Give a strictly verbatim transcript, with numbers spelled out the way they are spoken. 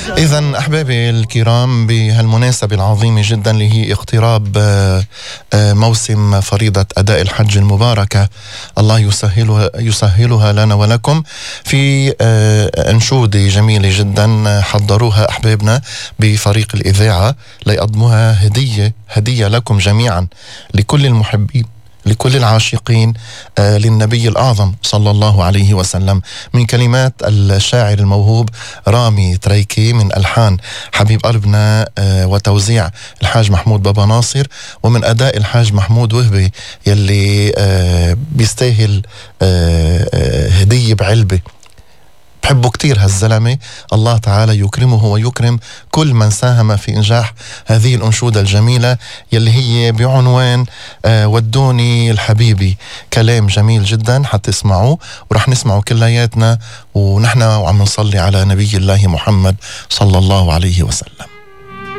إذن أحبابي الكرام، بهالمناسبة العظيمة جدا اللي هي اقتراب موسم فريضة أداء الحج المباركة، الله يسهلها, يسهلها لنا ولكم، في أنشودة جميلة جدا حضروها أحبابنا بفريق الإذاعة ليقدموها هدية هدية لكم جميعا، لكل المحبين، لكل العاشقين آه للنبي الأعظم صلى الله عليه وسلم، من كلمات الشاعر الموهوب رامي تريكي، من ألحان حبيب قلبنا آه وتوزيع الحاج محمود بابا ناصر، ومن أداء الحاج محمود وهبي يلي آه بيستاهل آه آه هدية بعلبة. بحبه كتير هالزلمة، الله تعالى يكرمه ويكرم كل من ساهم في إنجاح هذه الأنشودة الجميلة يلي هي بعنوان آه ودوني الحبيبي. كلام جميل جدا حتسمعوه، ورح نسمعه كلياتنا ونحن وعم نصلي على نبي الله محمد صلى الله عليه وسلم.